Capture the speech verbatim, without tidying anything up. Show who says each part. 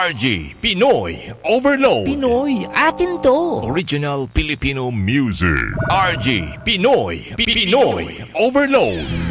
Speaker 1: R G Pinoy Overload.
Speaker 2: Pinoy, atin to.
Speaker 1: Original Filipino music. R G Pinoy Pinoy Overload.